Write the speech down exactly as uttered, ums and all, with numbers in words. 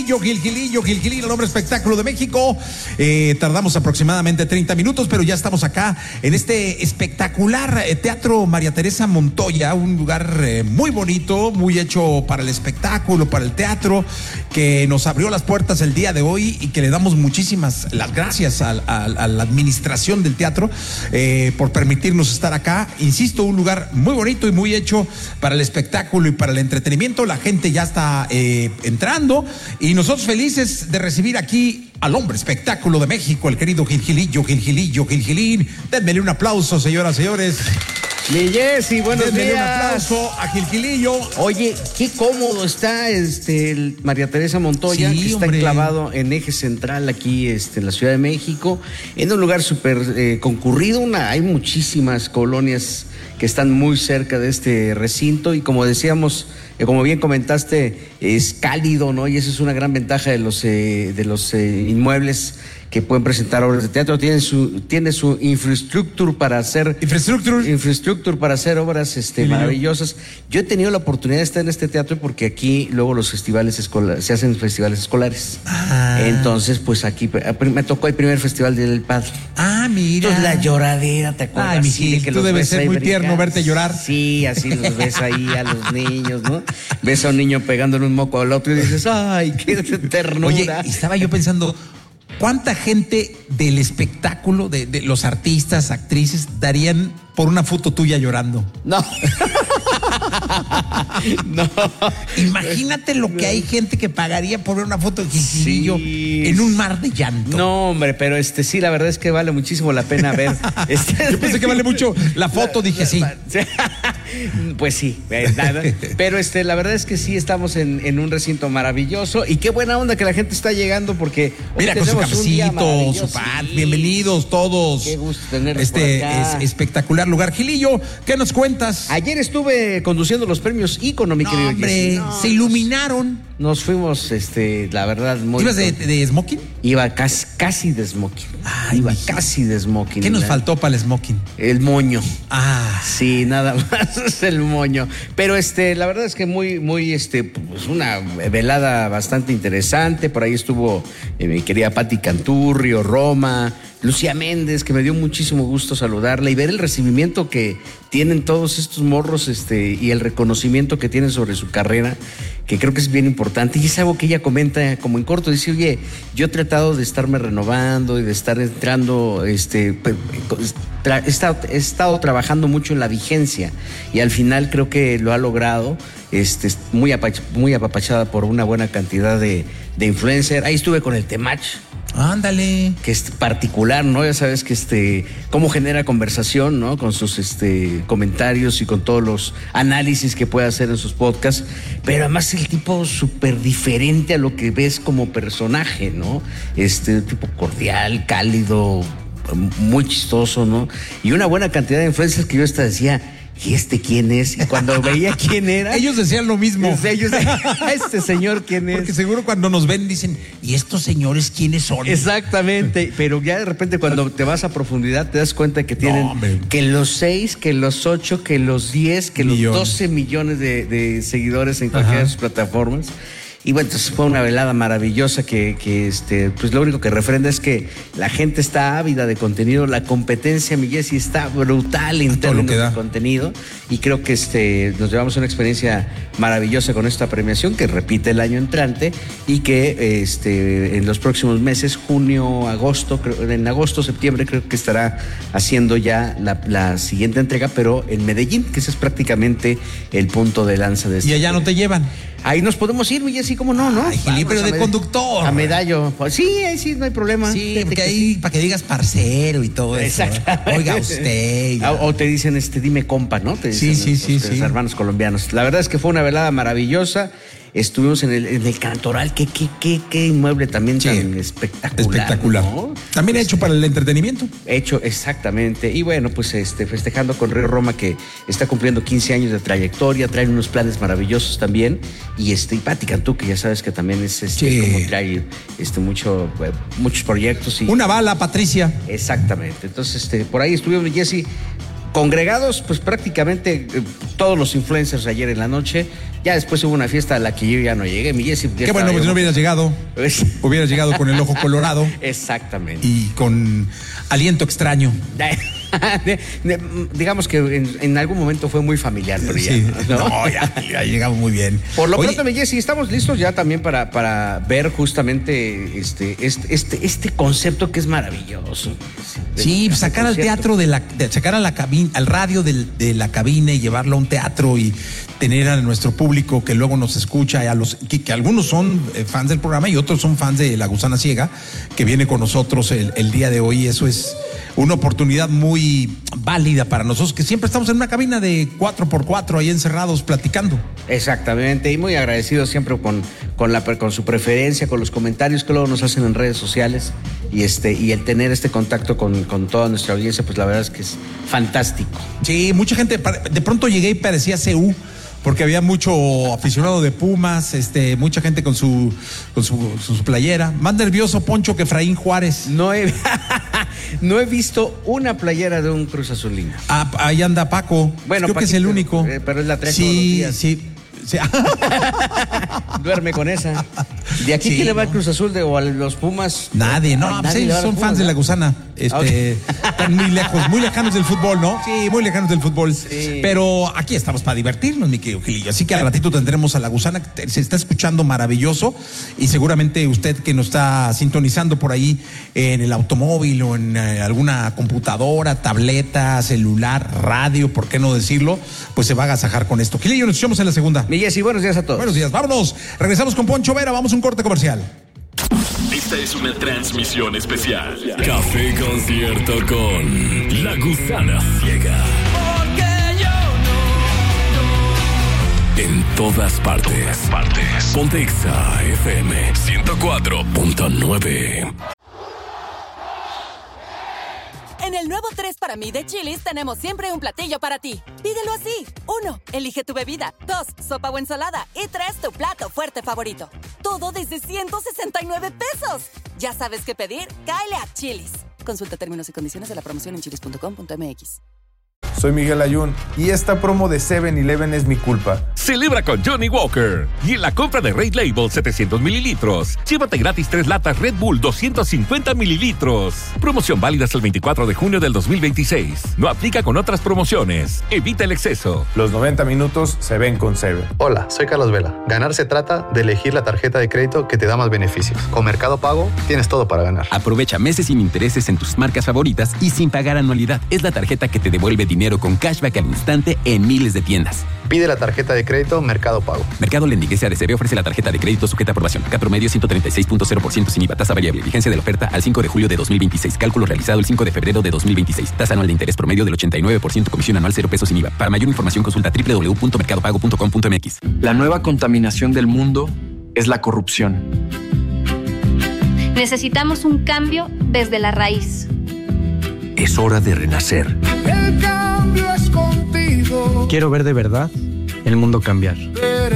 Gilgilillo, Gilgilillo, Gilgilillo, el hombre espectáculo de México. Eh, tardamos aproximadamente treinta minutos, pero ya estamos acá en este espectacular eh, Teatro María Teresa Montoya, un lugar eh, muy bonito, muy hecho para el espectáculo, para el teatro, que nos abrió las puertas el día de hoy y que le damos muchísimas las gracias a, a, a la administración del teatro eh, por permitirnos estar acá. Insisto, un lugar muy bonito y muy hecho para el espectáculo y para el entretenimiento. La gente ya está eh, entrando y nosotros felices de recibir aquí al hombre espectáculo de México, el querido Gilgilillo, Gilgilillo, Gilgilín. Denmele un aplauso, señoras y señores. Mi Jessy, buenos Denmele días. un aplauso a Gilgilillo. Oye, qué cómodo está este el María Teresa Montoya, Sí, que está hombre. enclavado en eje central aquí este, en la Ciudad de México, en un lugar súper eh, concurrido. Una, hay muchísimas colonias que están muy cerca de este recinto y como decíamos, eh, como bien comentaste, es cálido, ¿no? Y esa es una gran ventaja de los, eh, de los eh, inmuebles que pueden presentar obras de teatro. Tienen su, tiene su infraestructura para hacer Infraestructura. infraestructura para hacer obras este, Sí, maravillosas. Yo he tenido la oportunidad de estar en este teatro porque aquí luego los festivales escolares, se hacen festivales escolares. Ah. Entonces, pues aquí me tocó el primer festival del Padre. Ah, mira. Entonces la lloradera, ¿te acuerdas? Ay, mi Así de Gil, que tú los debes ves ser ahí muy tierno brincar. verte llorar. Sí, así los ves ahí a los niños, ¿no? Ves a un niño pegándole un moco al otro y dices, ay, qué ternura. Oye, estaba yo pensando, ¿cuánta gente del espectáculo, de, de los artistas, actrices, darían por una foto tuya llorando? No. No. Imagínate lo que hay gente que pagaría por ver una foto de Gilgilillo Sí. en un mar de llanto. No, hombre, pero este sí, la verdad es que vale muchísimo la pena ver. Este, Yo pensé que vale mucho la foto, dije sí. Pues sí, ¿verdad? Pero este, la verdad es que sí estamos en, en un recinto maravilloso y qué buena onda que la gente está llegando porque hoy Mira, con su tenemos un día cafecito, maravilloso. su pan. Sí. Bienvenidos todos. Qué gusto tenerlos Este por acá. es espectacular lugar. Gilillo, ¿qué nos cuentas? Ayer estuve conduciendo los premios Ícono, mi No, querido hombre, Jessy. No, se iluminaron. Nos fuimos, este, la verdad, muy... ¿Ibas de, de smoking? Iba casi, casi de smoking. Ay, Iba mijito. casi de smoking. ¿Qué nos La- faltó para el smoking? El moño. Ah, Sí, nada más es el moño. Pero este, la verdad es que muy, muy, este, pues una velada bastante interesante. Por ahí estuvo eh, mi querida Patti Canturrio, Roma, Lucía Méndez, que me dio muchísimo gusto saludarla y ver el recibimiento que tienen todos estos morros, este, y el reconocimiento que tienen sobre su carrera, que creo que es bien importante. Y es algo que ella comenta como en corto, dice, oye, yo he tratado de estarme renovando y de estar entrando, este, pe- tra- he, estado, he estado trabajando mucho en la vigencia y al final creo que lo ha logrado, este, muy, apach- muy apapachada por una buena cantidad de, de influencer. Ahí estuve con el Temach, ándale. que es particular, ¿no? Ya sabes que este, cómo genera conversación, ¿no? Con sus este, comentarios y con todos los análisis que puede hacer en sus podcasts, pero además el tipo súper diferente a lo que ves como personaje, ¿no? Este tipo cordial, cálido, muy chistoso, ¿no? Y una buena cantidad de influencers que yo hasta decía, ¿y este quién es? Y cuando veía quién era... Ellos decían lo mismo. Pues ellos, este señor quién es. Porque seguro cuando nos ven dicen, ¿y estos señores quiénes son? Exactamente, pero ya de repente cuando te vas a profundidad te das cuenta que tienen No, hombre. que los seis, que los ocho, que los diez, que Millones. los doce millones de, de seguidores en cualquiera Ajá. de sus plataformas. Y bueno, entonces fue una velada maravillosa que, que este, pues lo único que refrenda es que la gente está ávida de contenido, la competencia, mi Jessy, está brutal en todo lo términos que da. de contenido y creo que este, nos llevamos una experiencia maravillosa con esta premiación que repite el año entrante y que este, en los próximos meses, junio, agosto, creo, en agosto, septiembre creo que estará haciendo ya la, la siguiente entrega, pero en Medellín, que ese es prácticamente el punto de lanza de este. Y allá no te llevan. Ahí nos podemos ir, mi Jessy, ¿cómo no, no? Ay, Gili, Vamos pero a de Med- conductor. A Medallo. Pues sí, ahí sí, no hay problema. Sí, Fíjate porque que ahí, para que digas parcero y todo eso. Exactamente. Oiga usted. O, o te dicen, este, dime compa, ¿no? Te Sí, dicen sí, los- sí, ustedes, sí. hermanos colombianos. La verdad es que fue una velada maravillosa. Estuvimos en el, en el Cantoral, qué, qué, qué, qué inmueble también Sí. tan espectacular. Espectacular. ¿no? También hecho para el entretenimiento. Hecho, exactamente. Y bueno, pues este, festejando con Río Roma, que está cumpliendo quince años de trayectoria, traen unos planes maravillosos también. Y este, y Patti Cantú, que ya sabes que también es este, Sí. como trae este, mucho, eh, muchos proyectos. Y, Una bala, Patricia. Exactamente. Entonces, este, por ahí estuvimos, Jessy. congregados, pues prácticamente eh, todos los influencers ayer en la noche. Ya después hubo una fiesta a la que yo ya no llegué. Mi Jessy, qué bueno, pues si no hubieras llegado. Hubieras llegado con el ojo colorado. Exactamente. Y con aliento extraño. De, de, digamos que en, en algún momento fue muy familiar, pero ya, sí. ¿no? No, ya, ya llegamos muy bien. Por lo Oye, pronto, mi Jessy, estamos listos ya también para, para ver justamente este, este, este, este concepto que es maravilloso. Sí, sacar al teatro de la, de, sacar a la cabina, al radio del, de la cabina y llevarlo a un teatro y tener a nuestro público que luego nos escucha, y a los que, que algunos son eh, fans del programa y otros son fans de La Gusana Ciega, que viene con nosotros el, el día de hoy. Eso es una oportunidad muy válida para nosotros, que siempre estamos en una cabina de cuatro por cuatro ahí encerrados platicando. Exactamente, y muy agradecidos siempre con, con, la, con su preferencia, con los comentarios que luego nos hacen en redes sociales, y este y el tener este contacto con, con toda nuestra audiencia, pues la verdad es que es fantástico. Sí, mucha gente, de pronto llegué y parecía C U, porque había mucho aficionado de Pumas, este, mucha gente con su con su, su playera. Más nervioso Poncho que Efraín Juárez. No he, no he visto una playera de un Cruz Azulino. Ah, ahí anda Paco. Bueno, creo Paquito, que es el único. Eh, pero es la trae sí, todos los días. Sí, sí. Duerme con esa. ¿De aquí Sí, quién le va no. al Cruz Azul de, o a los Pumas? Nadie, no, Ay, pues nadie ellos le va a son los fans Pumas, de La ¿no? Gusana. Este, Okay. Están muy lejos, muy lejanos del fútbol, ¿no? Sí, muy lejanos del fútbol. Sí. Pero aquí estamos para divertirnos, mi querido Gilillo. Así que al ratito tendremos a La Gusana, que se está escuchando maravilloso, y seguramente usted que nos está sintonizando por ahí en el automóvil o en eh, alguna computadora, tableta, celular, radio, ¿por qué no decirlo? Pues se va a agasajar con esto. Gilillo, nos escuchamos en la segunda. Mi Jessy, buenos días a todos. Buenos días, vámonos. Regresamos con Poncho Vera, vamos a un corte comercial. Esta es una transmisión especial. Café Concierto con La Gusana Ciega. Porque yo no, En todas partes. partes. Ponte Exa F M ciento cuatro punto nueve. En el nuevo tres para mí de Chili's tenemos siempre un platillo para ti. Pídelo así. Uno, elige tu bebida. Dos, sopa o ensalada. Y tres, tu plato fuerte favorito. Todo desde ciento sesenta y nueve pesos. ¿Ya sabes qué pedir? Cáele a Chili's. Consulta términos y condiciones de la promoción en chilis punto com punto m x. Soy Miguel Ayun y esta promo de seven eleven es mi culpa. Celebra con Johnny Walker. Y en la compra de Red Label setecientos mililitros, llévate gratis tres latas Red Bull doscientos cincuenta mililitros. Promoción válida hasta el veinticuatro de junio del dos mil veintiséis. No aplica con otras promociones. Evita el exceso. Los noventa minutos se ven con Seven. Hola, soy Carlos Vela. Ganar se trata de elegir la tarjeta de crédito que te da más beneficios. Con Mercado Pago tienes todo para ganar. Aprovecha meses sin intereses en tus marcas favoritas y sin pagar anualidad. Es la tarjeta que te devuelve dinero con cashback al instante en miles de tiendas. Pide la tarjeta de crédito Mercado Pago. Mercado Lending S A D C B ofrece la tarjeta de crédito sujeta a aprobación. Cat promedio ciento treinta y seis punto cero por ciento sin I V A. Tasa variable. Vigencia de la oferta al cinco de julio de dos mil veintiséis. Cálculo realizado el cinco de febrero de dos mil veintiséis. Tasa anual de interés promedio del ochenta y nueve por ciento. Comisión anual cero pesos sin I V A. Para mayor información consulta doble u doble u doble u punto mercado pago punto com punto m x. La nueva contaminación del mundo es la corrupción. Necesitamos un cambio desde la raíz. Es hora de renacer. El cambio es contigo. Quiero ver de verdad el mundo cambiar.